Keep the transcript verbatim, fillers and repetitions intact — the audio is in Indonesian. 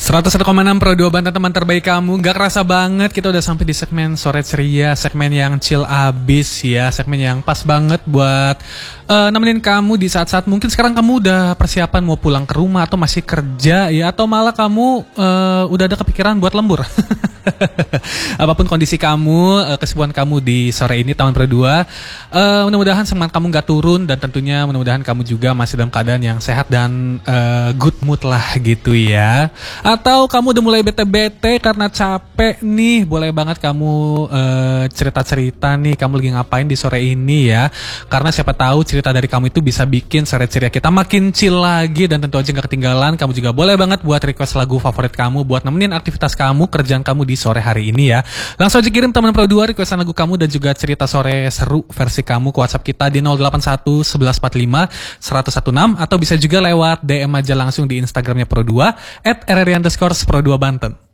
seratus satu koma enam Pro dua Banten, teman terbaik kamu. Gak kerasa banget kita udah sampai di segmen sore ceria, segmen yang chill abis ya, segmen yang pas banget buat uh, nemenin kamu di saat-saat mungkin sekarang kamu udah persiapan mau pulang ke rumah atau masih kerja ya, atau malah kamu uh, udah ada kepikiran buat lembur. Apapun kondisi kamu, uh, kesibukan kamu di sore ini tahun Pro dua, uh, mudah-mudahan semangat kamu gak turun, dan tentunya mudah-mudahan kamu juga masih dalam keadaan yang sehat dan uh, good mood lah gitu ya. Atau kamu udah mulai bete-bete karena capek nih, boleh banget kamu uh, cerita-cerita nih kamu lagi ngapain di sore ini ya. Karena siapa tahu cerita dari kamu itu bisa bikin sore ceria kita makin chill lagi, dan tentu aja gak ketinggalan kamu juga boleh banget buat request lagu favorit kamu buat nemenin aktivitas kamu, kerjaan kamu di sore hari ini ya. Langsung aja kirim teman Pro dua requestan lagu kamu dan juga cerita sore seru versi kamu ke WhatsApp kita di nol delapan satu satu satu empat lima satu satu enam, atau bisa juga lewat D M aja langsung di Instagramnya Pro dua at rr underscore Pro dua Banten.